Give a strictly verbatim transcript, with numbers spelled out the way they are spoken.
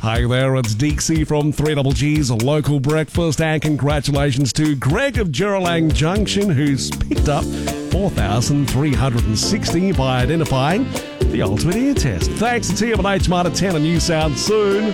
Hi there, it's Dixie from three Double G's Local Breakfast, and congratulations to Greg of Juralang Junction, who's picked up four thousand three hundred sixty by identifying the ultimate ear test. Thanks to T M and H Marta ten, and you sound soon.